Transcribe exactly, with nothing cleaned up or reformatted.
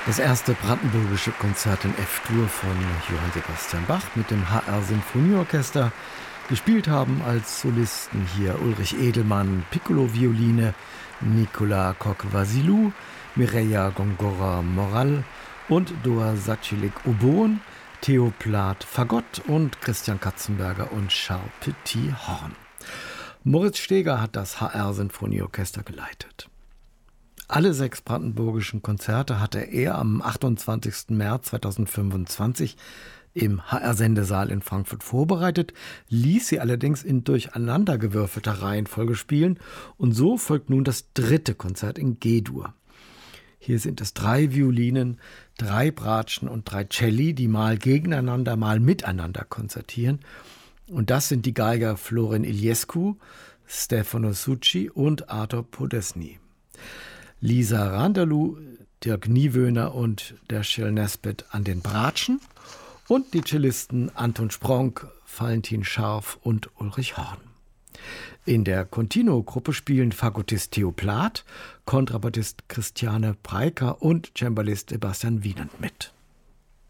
Das erste brandenburgische Konzert in F-Dur von Johann Sebastian Bach mit dem H R-Sinfonieorchester. Gespielt haben als Solisten hier Ulrich Edelmann, Piccolo-Violine, Nicolas Koch-Vasilou, Mireia Gongora-Moral und Doa Sacilik Oboen, Theo Plath Fagott und Christian Katzenberger und Charles Petit Horn. Moritz Steger hat das H R-Sinfonieorchester geleitet. Alle sechs brandenburgischen Konzerte hatte er am achtundzwanzigsten März zweitausendfünfundzwanzig im H R-Sendesaal in Frankfurt vorbereitet, ließ sie allerdings in durcheinandergewürfelter Reihenfolge spielen und so folgt nun das dritte Konzert in G-Dur. Hier sind es drei Violinen, drei Bratschen und drei Celli, die mal gegeneinander, mal miteinander konzertieren. Und das sind die Geiger Florin Iliescu, Stefano Succi und Arthur Podesny. Lisa Randalou, Dirk Niewöhner und der Schil Nesbitt an den Bratschen und die Cellisten Anton Spronk, Valentin Scharf und Ulrich Horn. In der Continuo-Gruppe spielen Fagottist Theo Plath, Kontrabassist Christiane Breiker und Cembalist Sebastian Wienand mit.